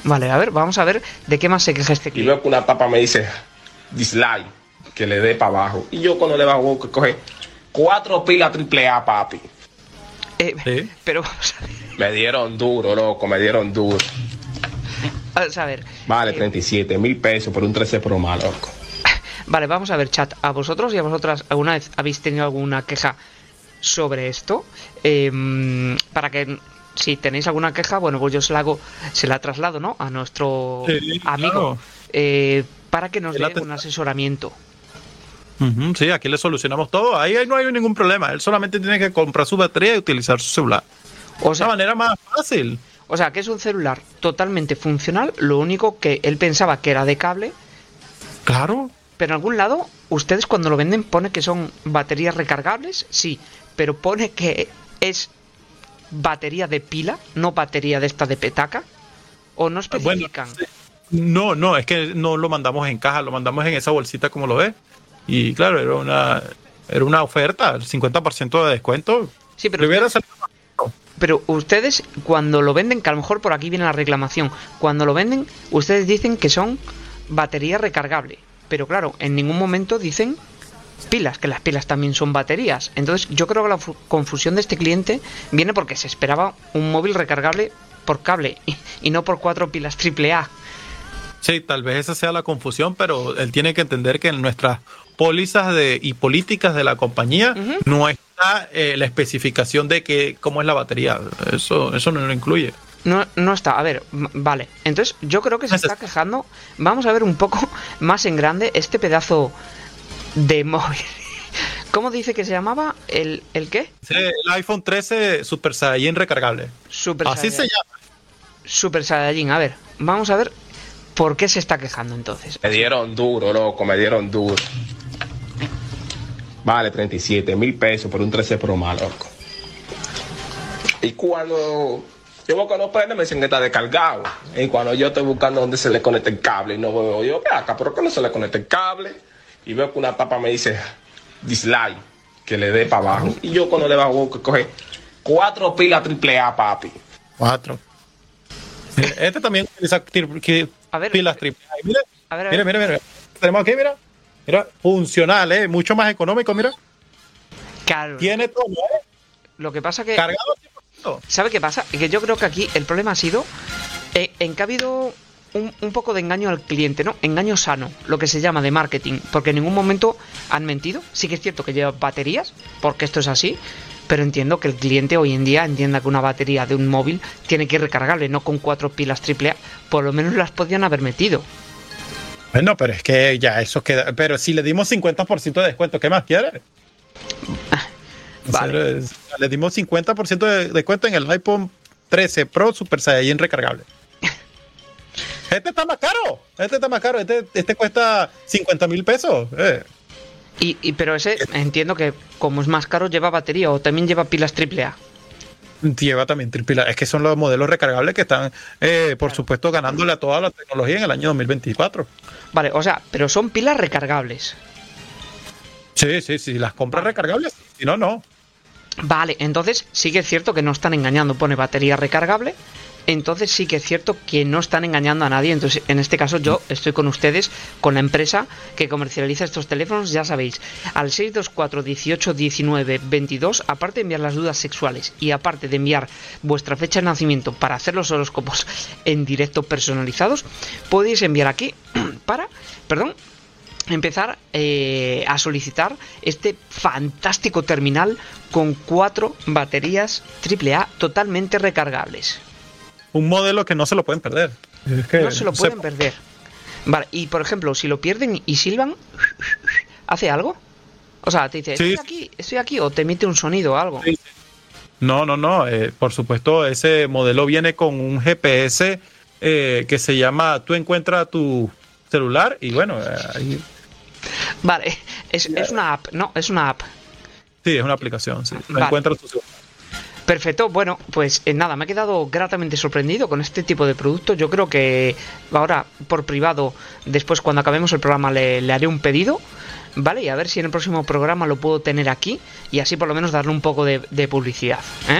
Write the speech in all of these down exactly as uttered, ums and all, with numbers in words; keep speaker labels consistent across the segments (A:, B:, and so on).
A: Vale, a ver, vamos a ver de qué más se queja este
B: Y
A: cliente.
B: veo que una papa me dice dislike, que le dé para abajo. Y yo cuando le bajo, que coge cuatro pilas triple A, papi.
A: Eh,
C: Sí.
A: Pero vamos a ver.
B: Me dieron duro, loco, me dieron duro.
A: Vamos a ver.
B: Vale,
A: eh,
B: treinta y siete mil pesos por un trece Pro más, loco.
A: Vale, vamos a ver, chat. ¿A vosotros y a vosotras alguna vez habéis tenido alguna queja sobre esto? Eh, para que, si tenéis alguna queja, bueno, pues yo se la hago, se la traslado, ¿no? A nuestro
C: Sí,
A: amigo.
C: claro.
A: eh, para que nos
C: Él
A: dé
C: aten-
A: un asesoramiento.
C: Ujú, sí, aquí le solucionamos todo. Ahí, ahí no hay ningún problema. Él solamente tiene que comprar su batería y utilizar su celular.
A: O
C: De
A: sea,
C: la manera más fácil.
A: o sea, que es un celular totalmente funcional. Lo único que él pensaba que era de cable.
C: Claro.
A: Pero en algún lado, ustedes cuando lo venden pone que son baterías recargables, sí, pero pone que es batería de pila, no batería de esta de petaca, o no
C: Bueno,
A: especifican.
C: sí. No, no, es que no lo mandamos en caja, lo mandamos en esa bolsita como lo ves. Y claro, era una, era una oferta, el cincuenta por ciento de descuento.
A: Sí, pero,
C: Le hubiera salido-
A: pero ustedes cuando lo venden, que a lo mejor por aquí viene la reclamación, cuando lo venden, ustedes dicen que son batería recargable, pero claro, en ningún momento dicen pilas, que las pilas también son baterías. Entonces yo creo que la fu- confusión de este cliente viene porque se esperaba un móvil recargable por cable y, y no por cuatro pilas triple A.
C: Sí, tal vez esa sea la confusión, pero él tiene que entender que en nuestras pólizas de, y políticas de la compañía
A: Ujú.
C: no está eh, la especificación de que cómo es la batería. Eso, eso no lo incluye.
A: No, no está, a ver, m- vale. Entonces yo creo que se
C: Ese
A: está
C: es-
A: quejando. Vamos a ver un poco más en grande este pedazo de móvil. ¿Cómo dice que se llamaba? ¿El, el qué?
C: Sí, el iPhone trece Super Saiyan recargable.
A: Super
C: Así
A: Saiyajin.
C: se llama.
A: Super Saiyajin. A ver, vamos a ver por qué se está quejando entonces.
B: Me dieron duro, loco, me dieron duro. Vale, treinta y siete mil pesos por un trece Pro más, loco. Y cuando yo busco los prende, me dicen que está descargado. Y cuando yo estoy buscando dónde se le conecta el cable y no veo, yo, ve acá, ¿pero qué no se le conecta el cable? Y veo que una papa me dice dislike, que le dé para abajo. Y yo cuando le bajo, que coge cuatro pilas triple A, papi.
C: Cuatro. Este también utiliza tri- que-
A: A ver,
C: pilas triple A. Mira,
A: a ver, a
C: mira,
A: ver.
C: mira, mira. Tenemos aquí, mira. Mira, funcional, ¿eh? Mucho más económico, mira.
A: Claro,
C: Tiene todo, ¿eh?
A: lo que pasa que...
C: Cargado cien por ciento.
A: ¿Sabe qué pasa? Que yo creo que aquí el problema ha sido eh, en que ha habido un, un poco de engaño al cliente, ¿no? Engaño sano, lo que se llama de marketing, porque en ningún momento han mentido. Sí que es cierto que lleva baterías, porque esto es así, pero entiendo que el cliente hoy en día entienda que una batería de un móvil tiene que ir recargable, no con cuatro pilas triple A. Por lo menos las podían haber metido.
C: Bueno, pero es que ya eso queda. Pero si le dimos cincuenta por ciento de descuento, ¿qué más quiere?
A: Vale.
C: O sea, le dimos cincuenta por ciento de descuento en el iPhone trece Pro Super Saiyan recargable. Este está más caro. Este está más caro. Este, este cuesta cincuenta mil pesos. Eh.
A: Y, y pero ese entiendo que como es más caro lleva batería o también lleva pilas triple A.
C: Lleva también triple A. Es que son los modelos recargables que están, eh, por supuesto, ganándole a toda la tecnología en el año dos mil veinticuatro.
A: Vale, o sea, pero son pilas recargables.
C: Sí, sí, sí. Las compras recargables. Si no, no.
A: Vale, entonces sí que es cierto que no están engañando, pone batería recargable. Entonces sí que es cierto que no están engañando a nadie. Entonces en este caso yo estoy con ustedes, con la empresa que comercializa estos teléfonos, ya sabéis, al seis dos cuatro, dieciocho, diecinueve, veintidós, aparte de enviar las dudas sexuales y aparte de enviar vuestra fecha de nacimiento para hacer los horóscopos en directo personalizados, podéis enviar aquí para, perdón, empezar eh, a solicitar este fantástico terminal con cuatro baterías triple A totalmente recargables.
C: Un modelo que no se lo pueden perder. Es que
A: No se lo
C: no
A: pueden
C: sé.
A: perder. Vale, y por ejemplo, si lo pierden y silban, ¿hace algo? O sea, te dice,
C: Sí.
A: estoy aquí, estoy aquí, o te emite un sonido o algo.
C: Sí. No, no, no. eh, por supuesto, ese modelo viene con un G P S eh, que se llama Tú encuentras tu celular y bueno, eh, ahí-
A: Vale, es, es una app, no, es una app.
C: sí, es una aplicación. Sí. Tú
A: Vale.
C: encuentras tu celular.
A: Perfecto, bueno, pues eh, nada, me he quedado gratamente sorprendido con este tipo de producto. Yo creo que ahora por privado, después cuando acabemos el programa le, le haré un pedido, ¿vale? Y a ver si en el próximo programa lo puedo tener aquí y así por lo menos darle un poco de, de publicidad, ¿eh?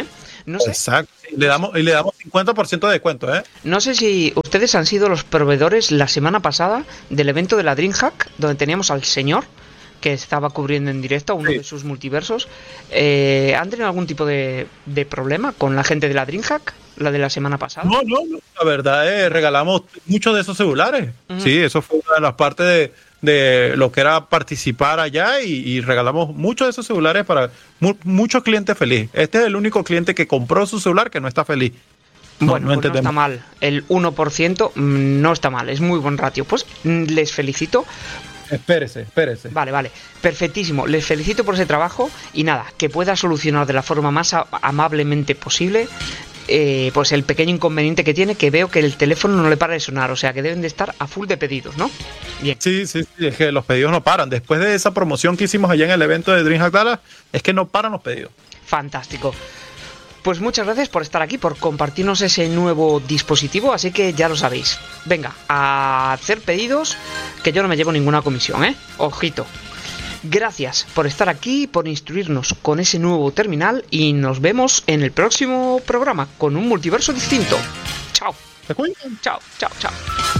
A: No sé,
C: Exacto. Y le damos, y le damos cincuenta por ciento de descuento, ¿eh?
A: no sé si ustedes han sido los proveedores la semana pasada del evento de la DreamHack, donde teníamos al señor que estaba cubriendo en directo a uno
C: Sí.
A: de sus multiversos. Eh, ¿Han tenido algún tipo de, de problema con la gente de la DreamHack, la de la semana pasada?
C: No, no, no. La verdad es, regalamos muchos de esos celulares.
A: Ujú.
C: Sí, eso fue una de las partes de, de lo que era participar allá y, y regalamos muchos de esos celulares para mu- muchos clientes felices. Este es el único cliente que compró su celular que no está feliz. No,
A: Bueno,
C: no
A: pues no está
C: entendemos.
A: mal. El uno por ciento mm, no está mal, es muy buen ratio. Pues mm, les felicito.
C: Espérese, espérese.
A: Vale, vale, perfectísimo. Les felicito por ese trabajo y nada, que pueda solucionar de la forma más a- amablemente posible eh, pues el pequeño inconveniente que tiene, que veo que el teléfono no le para de sonar, o sea que deben de estar a full de pedidos, ¿no? Bien.
C: Sí, sí, sí, es que los pedidos no paran. Después de esa promoción que hicimos allá en el evento de DreamHack Dallas, es que no paran los pedidos.
A: Fantástico. Pues muchas gracias por estar aquí, por compartirnos ese nuevo dispositivo, así que ya lo sabéis. Venga, a hacer pedidos, que yo no me llevo ninguna comisión, ¿eh? Ojito. Gracias por estar aquí, por instruirnos con ese nuevo terminal y nos vemos en el próximo programa con un multiverso distinto. Chao,
C: ¿Se cuentan?
A: chao, chao, chao.